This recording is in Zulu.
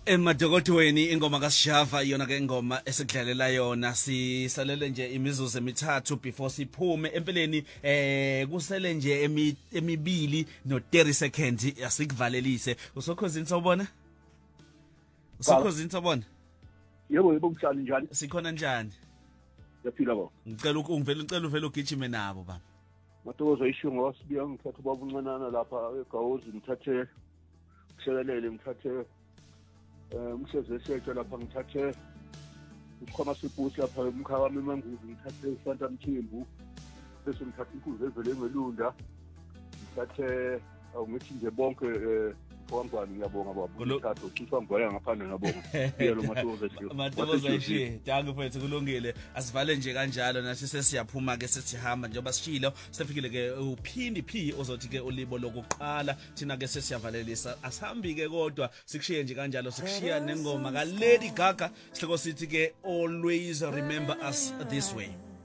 Emadokodweni ingoma kaShava iyona ke ingoma esikudlalela yona sisalele nje imizuzu emithathu before siphume empeleni kusele nje emibili no 30 seconds asikuvalelise usokhozini sawubona Yebo ngibongisani njani sikhona njani yaphila bo ngicela uvele ugijime nabo baba Matozo ishungo sibiya ngithatha ubaba uncanana lapha eGawuzi ngithathe kushelelele ngithathe umsezesetshe lapha ngithathe ukhoma sibusi lapha umkhaya wami emanguzi ngithathe uSanta Mthimbu bese ngithathe inkunzi evele ngelunda ngithathe awungithi nje bonke Kwangwani ngiyabonga baba ngithatha ucisha ngibaya ngaphandle ngiyabonga yelo Matozo ayishiye danke mfethu kulungile asivale nje kanjalo nathi sesiyaphuma ke sesihamba njengoba sishilo sefikile ke uphindi P ozothi ke ulibo lokuqala thina ke sesiyavalelisa asihambi ke kodwa sikushiye nje kanjalo sikushiya nengoma ka Lady Gaga sihloko sithi ke always remember us this way.